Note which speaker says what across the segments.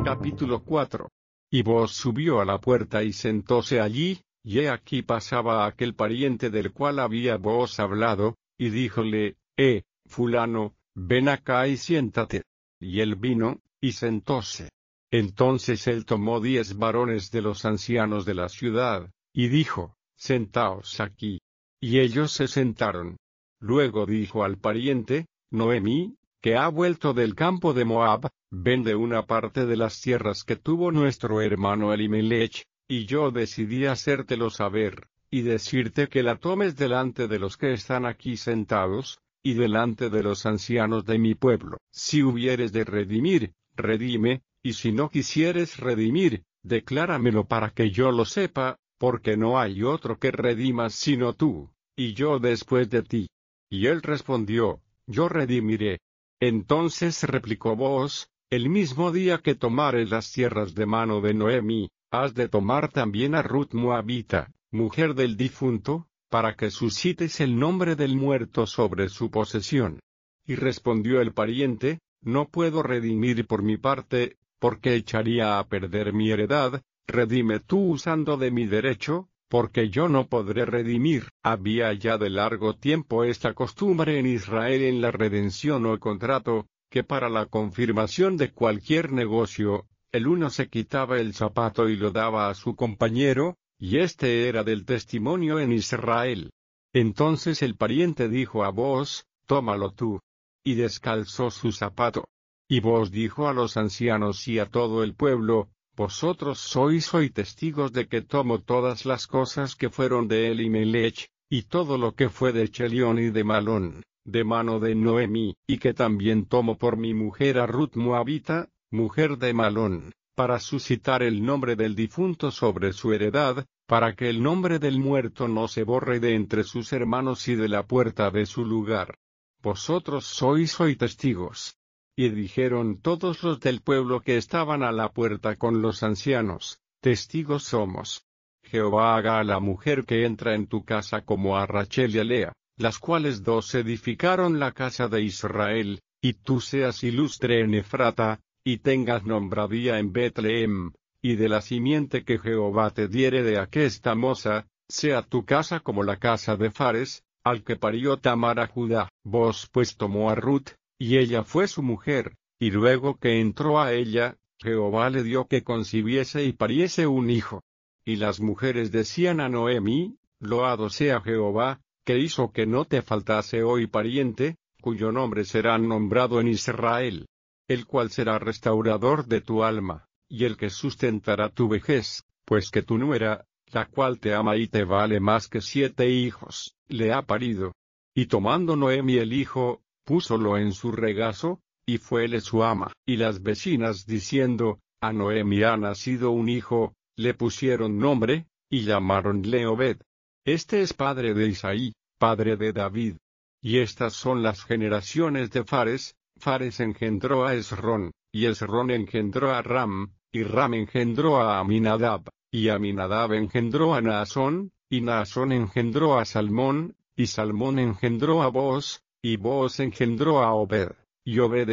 Speaker 1: Capítulo 4. Y Booz subió a la puerta y sentóse allí, y he aquí pasaba aquel pariente del cual había Booz hablado, y díjole, fulano, ven acá y siéntate. Y él vino, y sentóse. Entonces él tomó 10 varones de los ancianos de la ciudad, y dijo, sentaos aquí. Y ellos se sentaron. Luego dijo al pariente, Noemí, que ha vuelto del campo de Moab, vende una parte de las tierras que tuvo nuestro hermano Elimelech, y yo decidí hacértelo saber, y decirte que la tomes delante de los que están aquí sentados, y delante de los ancianos de mi pueblo. Si hubieres de redimir, redime, y si no quisieres redimir, decláramelo para que yo lo sepa, porque no hay otro que redimas sino tú, y yo después de ti. Y él respondió, yo redimiré. Entonces replicó Booz, el mismo día que tomares las tierras de mano de Noemí, has de tomar también a Ruth Moabita, mujer del difunto, para que suscites el nombre del muerto sobre su posesión. Y respondió el pariente, no puedo redimir por mi parte, porque echaría a perder mi heredad, redime tú usando de mi derecho, porque yo no podré redimir. Había ya de largo tiempo esta costumbre en Israel en la redención o contrato, que para la confirmación de cualquier negocio, el uno se quitaba el zapato y lo daba a su compañero, y este era del testimonio en Israel. Entonces el pariente dijo a Booz, tómalo tú. Y descalzó su zapato. Y Booz dijo a los ancianos y a todo el pueblo, vosotros sois hoy testigos de que tomo todas las cosas que fueron de Elimelech, y todo lo que fue de Chelión y de Malón, de mano de Noemí, y que también tomo por mi mujer a Ruth Moabita, mujer de Malón, para suscitar el nombre del difunto sobre su heredad, para que el nombre del muerto no se borre de entre sus hermanos y de la puerta de su lugar. Vosotros sois hoy testigos. Y dijeron todos los del pueblo que estaban a la puerta con los ancianos, testigos somos. Jehová haga a la mujer que entra en tu casa como a Rachel y a Lea, las cuales dos edificaron la casa de Israel, y tú seas ilustre en Efrata, y tengas nombradía en Betlehem, y de la simiente que Jehová te diere de aquesta moza, sea tu casa como la casa de Fares, al que parió Tamar a Judá. Booz pues tomó a Ruth, y ella fue su mujer, y luego que entró a ella, Jehová le dio que concibiese y pariese un hijo. Y las mujeres decían a Noemí, loado sea Jehová, que hizo que no te faltase hoy pariente, cuyo nombre será nombrado en Israel, el cual será restaurador de tu alma, y el que sustentará tu vejez, pues que tu nuera, la cual te ama y te vale más que 7 hijos, le ha parido. Y tomando Noemí el hijo, púsolo en su regazo, y fuele su ama. Y las vecinas diciendo, a Noemí ha nacido un hijo, le pusieron nombre, y llamaronle Obed. Este es padre de Isaí, padre de David. Y estas son las generaciones de Fares. Fares engendró a Esrón, y Esrón engendró a Ram, y Ram engendró a Aminadab, y Aminadab engendró a Naasón, y Naasón engendró a Salmón, y Salmón engendró a Booz, y Booz engendró a Obed, y Obed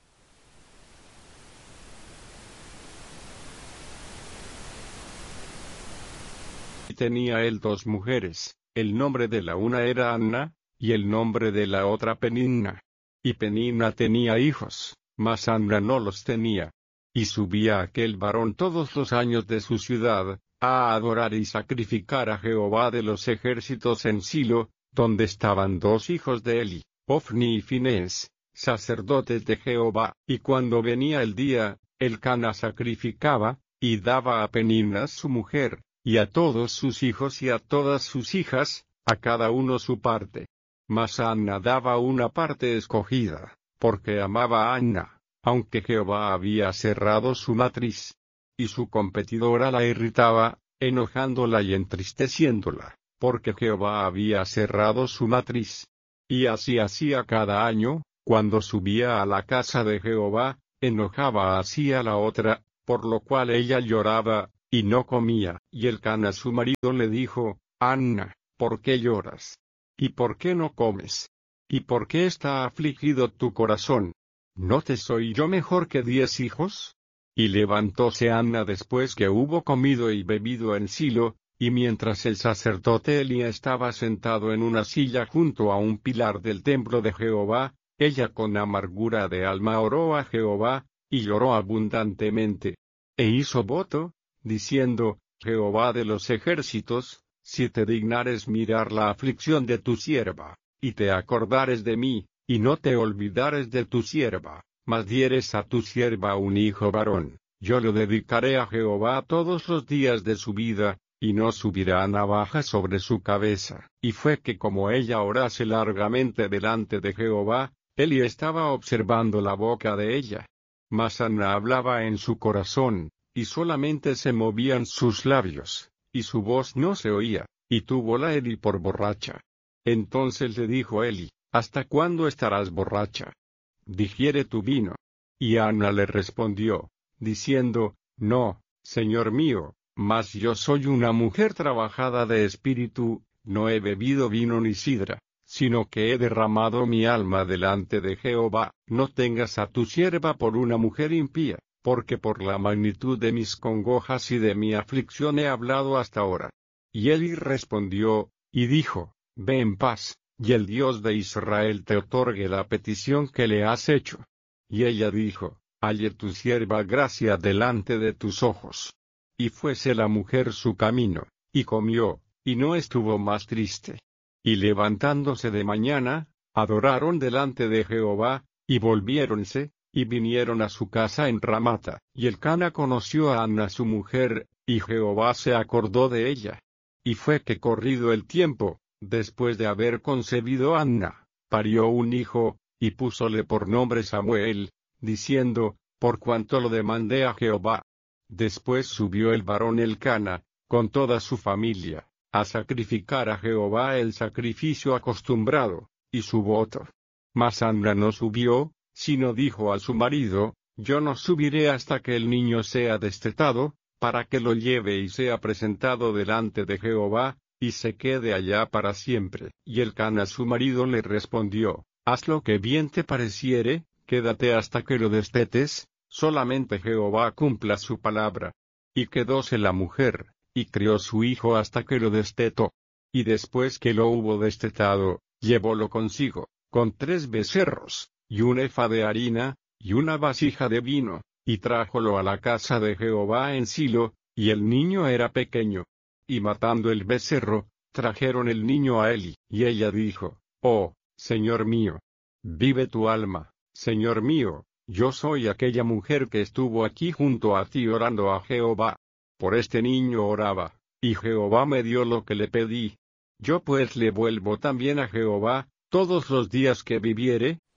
Speaker 1: tenía él 2 mujeres, el nombre de la una era Anna, y el nombre de la otra Peninna. Y Peninna tenía hijos, mas Anna no los tenía. Y subía aquel varón todos los años de su ciudad, a adorar y sacrificar a Jehová de los ejércitos en Silo, donde estaban 2 hijos de Eli, Ofni y Finés, sacerdotes de Jehová. Y cuando venía el día, Elcana sacrificaba, y daba a Peninna su mujer, y a todos sus hijos y a todas sus hijas, a cada uno su parte. Mas a Anna daba una parte escogida, porque amaba a Anna, aunque Jehová había cerrado su matriz. Y su competidora la irritaba, enojándola y entristeciéndola, porque Jehová había cerrado su matriz. Y así hacía cada año, cuando subía a la casa de Jehová, enojaba así a la otra, por lo cual ella lloraba, y no comía. Y Elcana su marido le dijo, Anna, ¿por qué lloras? ¿Y por qué no comes? ¿Y por qué está afligido tu corazón? ¿No te soy yo mejor que 10 hijos? Y levantóse Anna después que hubo comido y bebido en Silo, y mientras el sacerdote Elí estaba sentado en una silla junto a un pilar del templo de Jehová, ella con amargura de alma oró a Jehová, y lloró abundantemente. E hizo voto, diciendo, Jehová de los ejércitos, si te dignares mirar la aflicción de tu sierva, y te acordares de mí, y no te olvidares de tu sierva, mas dieres a tu sierva un hijo varón, yo lo dedicaré a Jehová todos los días de su vida, y no subirá navaja sobre su cabeza. Y fue que como ella orase largamente delante de Jehová, Eli estaba observando la boca de ella. Mas Anna hablaba en su corazón, y solamente se movían sus labios, y su voz no se oía, y túvola Eli por borracha. Entonces le dijo Eli, ¿hasta cuándo estarás borracha? Digiere tu vino. Y Anna le respondió, diciendo, No, señor mío, mas yo soy una mujer trabajada de espíritu, no he bebido vino ni sidra, sino que he derramado mi alma delante de Jehová. No tengas a tu sierva por una mujer impía, porque por la magnitud de mis congojas y de mi aflicción he hablado hasta ahora. Y Eli respondió, y dijo, Ve en paz, y el Dios de Israel te otorgue la petición que le has hecho. Y ella dijo, Halle tu sierva gracia delante de tus ojos. Y fuese la mujer su camino, y comió, y no estuvo más triste. Y levantándose de mañana, adoraron delante de Jehová, y volviéronse, y vinieron a su casa en Ramata. Y Elcana conoció a Anna su mujer, y Jehová se acordó de ella. Y fue que corrido el tiempo, después de haber concebido Anna, parió un hijo, y púsole por nombre Samuel, diciendo, por cuanto lo demandé a Jehová. Después subió el varón Elcana, con toda su familia, a sacrificar a Jehová el sacrificio acostumbrado, y su voto. Mas Anna no subió, sino dijo a su marido, Yo no subiré hasta que el niño sea destetado, para que lo lleve y sea presentado delante de Jehová, y se quede allá para siempre. Y Elcana su marido le respondió, Haz lo que bien te pareciere, quédate hasta que lo destetes, solamente Jehová cumpla su palabra. Y quedóse la mujer, y crió su hijo hasta que lo destetó. Y después que lo hubo destetado, llevólo consigo, con 3 becerros, y un efa de harina, y una vasija de vino, y trájolo a la casa de Jehová en Silo, y el niño era pequeño. Y matando el becerro, trajeron el niño a Eli, y ella dijo, Oh, Señor mío, vive tu alma, Señor mío, yo soy aquella mujer que estuvo aquí junto a ti orando a Jehová. Por este niño oraba, y Jehová me dio lo que le pedí. Yo pues le vuelvo también a Jehová, todos los días que viviere,